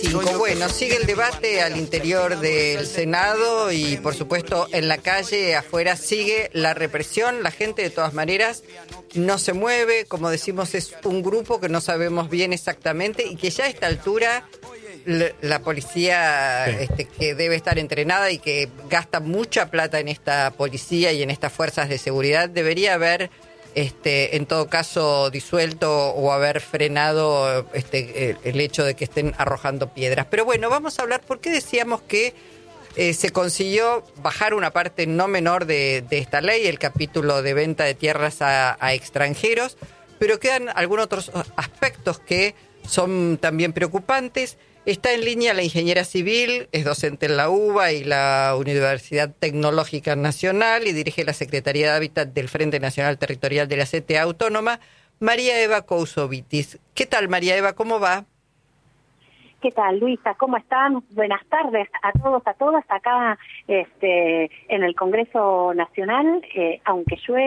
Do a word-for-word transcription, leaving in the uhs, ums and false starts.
cinco. Bueno, sigue el debate al interior del Senado y, por supuesto, en la calle, afuera, sigue la represión. La gente, de todas maneras, no se mueve. Como decimos, es un grupo que no sabemos bien exactamente y que ya a esta altura la, la policía, sí. este, que debe estar entrenada y que gasta mucha plata en esta policía y en estas fuerzas de seguridad, debería haber... Este, en todo caso, disuelto o haber frenado este, el, el hecho de que estén arrojando piedras. Pero bueno, vamos a hablar, ¿por qué decíamos que eh, se consiguió bajar una parte no menor de, de esta ley, el capítulo de venta de tierras a, a extranjeros, pero quedan algunos otros aspectos que son también preocupantes? Está en línea la ingeniera civil, es docente en la UBA y la Universidad Tecnológica Nacional y dirige la Secretaría de Hábitat del Frente Nacional Territorial de la C T A Autónoma, María Eva Cousovitis. ¿Qué tal, María Eva? ¿Cómo va? ¿Qué tal, Luisa? ¿Cómo están? Buenas tardes a todos, a todas. Acá este, en el Congreso Nacional, eh, aunque llueve,